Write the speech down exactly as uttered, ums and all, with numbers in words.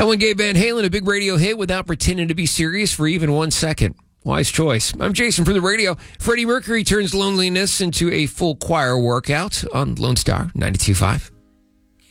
That one gave Van Halen a big radio hit without pretending to be serious for even one second. Wise choice. I'm Jason from the radio. Freddie Mercury turns loneliness into a full choir workout on Lone Star ninety-two point five.